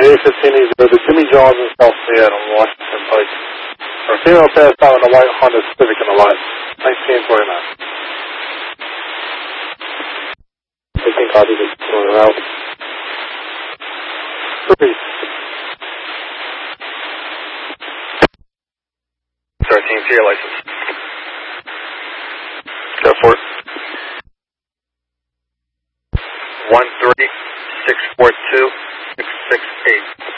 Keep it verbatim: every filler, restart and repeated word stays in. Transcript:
A fifteen eighty, the Jimmy John's in South Seattle, Washington Pike. Or female passed out in a white Honda Civic in the lot, nineteen twenty-nine. fifteen copies of going out. Three. thirteen to your license. Go for it. One three six four two six six eight.